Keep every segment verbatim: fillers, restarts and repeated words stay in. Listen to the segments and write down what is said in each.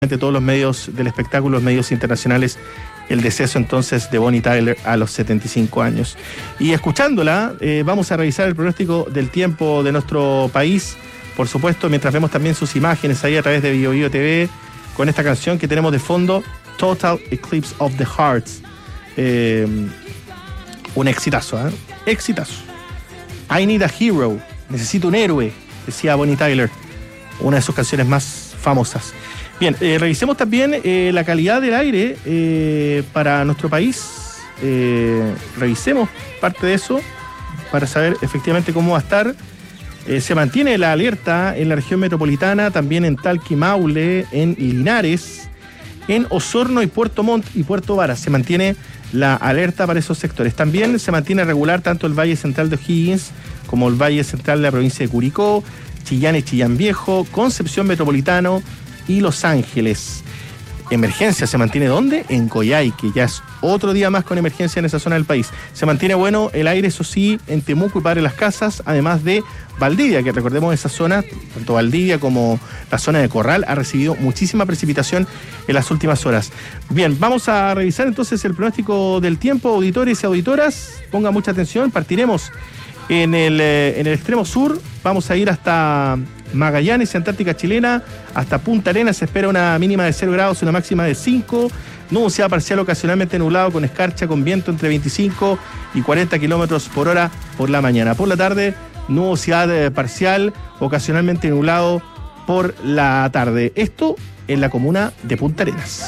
todos los medios del espectáculo, los medios internacionales, el deceso entonces de Bonnie Tyler a los setenta y cinco años. Y escuchándola, eh, vamos a revisar el pronóstico del tiempo de nuestro país, por supuesto, mientras vemos también sus imágenes ahí a través de Bio Bio T V, con esta canción que tenemos de fondo, Total Eclipse of the Hearts. Eh, un exitazo, ¿eh? Exitazo. I Need a Hero, necesito un héroe, decía Bonnie Tyler, una de sus canciones más famosas. Bien, eh, revisemos también eh, la calidad del aire eh, para nuestro país. Eh, revisemos parte de eso para saber efectivamente cómo va a estar. Eh, se mantiene la alerta en la región metropolitana, también en Talca y Maule, en Linares, en Osorno y Puerto Montt y Puerto Varas. Se mantiene la alerta para esos sectores. También se mantiene regular tanto el Valle Central de O'Higgins como el Valle Central de la provincia de Curicó, Chillán y Chillán Viejo, Concepción Metropolitano y Los Ángeles. Emergencia se mantiene ¿dónde? En Coyhaique, ya es otro día más con emergencia en esa zona del país. Se mantiene bueno el aire, eso sí, en Temuco y Padre Las Casas, además de Valdivia, que recordemos esa zona, tanto Valdivia como la zona de Corral, ha recibido muchísima precipitación en las últimas horas. Bien, vamos a revisar entonces el pronóstico del tiempo, auditores y auditoras. Pongan mucha atención, partiremos en el, eh, en el extremo sur, vamos a ir hasta Magallanes y Antártica Chilena, hasta Punta Arenas. Se espera una mínima de cero grados y una máxima de cinco. Nubosidad parcial ocasionalmente nublado con escarcha, con viento entre veinticinco y cuarenta kilómetros por hora por la mañana. Por la tarde, nubosidad eh, parcial, ocasionalmente nublado por la tarde. Esto en la comuna de Punta Arenas.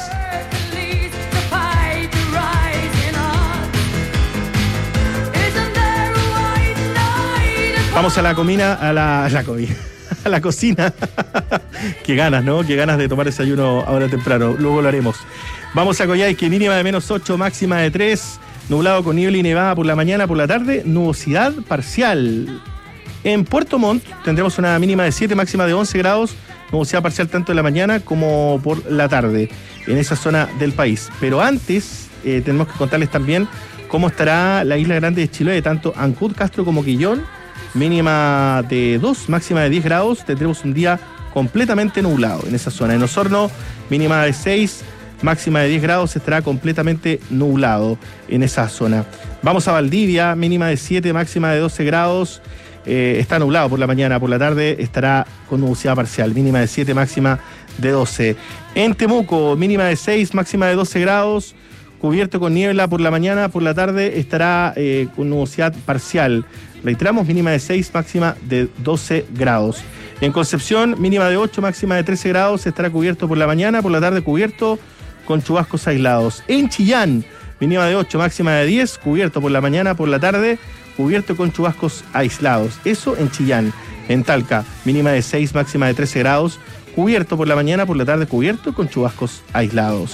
Vamos a la comina, a la, a la comida. A la cocina. Qué ganas, ¿no? Qué ganas de tomar desayuno ahora temprano. Luego lo haremos. Vamos a Coyhaique, mínima de menos ocho, máxima de tres. Nublado con niebla y nevada por la mañana, por la tarde, nubosidad parcial. En Puerto Montt tendremos una mínima de siete, máxima de once grados. Nubosidad parcial tanto en la mañana como por la tarde, en esa zona del país. Pero antes, eh, tenemos que contarles también cómo estará la isla grande de Chiloé, tanto Ancud, Castro como Quillón. Mínima de dos, máxima de diez grados. Tendremos un día completamente nublado en esa zona. En Osorno, mínima de seis, máxima de diez grados. Estará completamente nublado en esa zona. Vamos a Valdivia, mínima de siete, máxima de doce grados. Eh, está nublado por la mañana, por la tarde estará con nubosidad parcial. Mínima de siete, máxima de doce. En Temuco, mínima de seis, máxima de doce grados. Cubierto con niebla por la mañana, por la tarde estará eh, con nubosidad parcial. Reiteramos, mínima de seis, máxima de doce grados. En Concepción, mínima de ocho, máxima de trece grados, estará cubierto por la mañana, por la tarde cubierto con chubascos aislados. En Chillán, mínima de ocho, máxima de diez, cubierto por la mañana, por la tarde, cubierto con chubascos aislados. Eso en Chillán. En Talca, mínima de seis, máxima de trece grados, cubierto por la mañana, por la tarde, cubierto con chubascos aislados.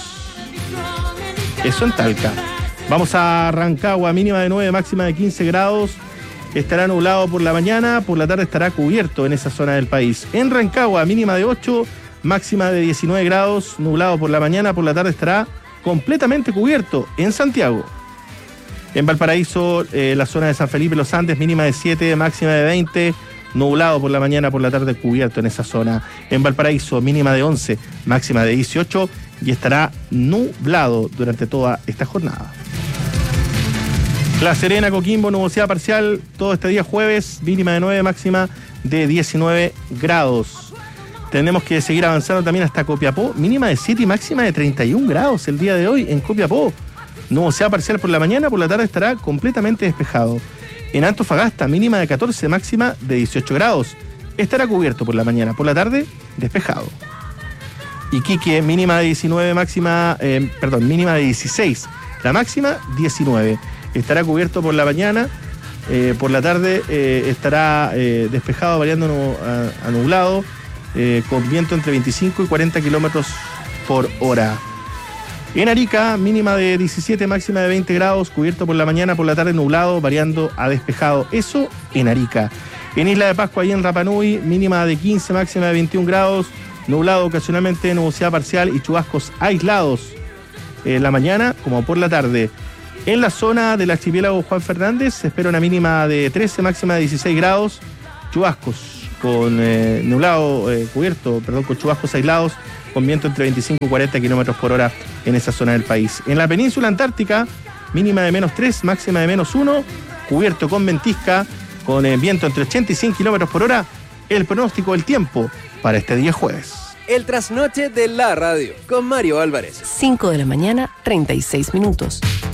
Eso en Talca. Vamos a Rancagua, mínima de nueve, máxima de quince grados. Estará nublado por la mañana, por la tarde estará cubierto en esa zona del país. En Rancagua, mínima de ocho, máxima de diecinueve grados, nublado por la mañana, por la tarde estará completamente cubierto. En Santiago. En Valparaíso, eh, la zona de San Felipe, Los Andes, mínima de siete, máxima de veinte, nublado por la mañana, por la tarde cubierto en esa zona. En Valparaíso, mínima de once, máxima de dieciocho y estará nublado durante toda esta jornada. La Serena, Coquimbo, nubosidad parcial todo este día jueves, mínima de nueve, máxima de diecinueve grados. Tenemos que seguir avanzando también hasta Copiapó, mínima de siete y máxima de treinta y un grados el día de hoy en Copiapó. Nubosidad parcial por la mañana, por la tarde estará completamente despejado. En Antofagasta, mínima de catorce, máxima de dieciocho grados. Estará cubierto por la mañana, por la tarde despejado. Iquique, mínima de diecinueve, máxima, eh, perdón, mínima de dieciséis, la máxima diecinueve. Estará cubierto por la mañana, eh, por la tarde eh, estará eh, despejado, variando a, a nublado, eh, con viento entre veinticinco y cuarenta kilómetros por hora. En Arica, mínima de diecisiete, máxima de veinte grados, cubierto por la mañana, por la tarde nublado, variando a despejado. Eso en Arica. En Isla de Pascua y en Rapa Nui, mínima de quince, máxima de veintiún grados, nublado ocasionalmente, nubosidad parcial y chubascos aislados en la mañana como por la tarde. En la zona del archipiélago Juan Fernández se espera una mínima de trece, máxima de dieciséis grados, chubascos con eh, nublado, eh, cubierto, perdón, con chubascos aislados con viento entre veinticinco y cuarenta kilómetros por hora en esa zona del país. En la península antártica, mínima de menos tres, máxima de menos uno, cubierto con ventisca, con eh, viento entre ochenta y cien kilómetros por hora. El pronóstico del tiempo para este día jueves. El trasnoche de la radio, con Mario Álvarez. cinco de la mañana, treinta y seis minutos.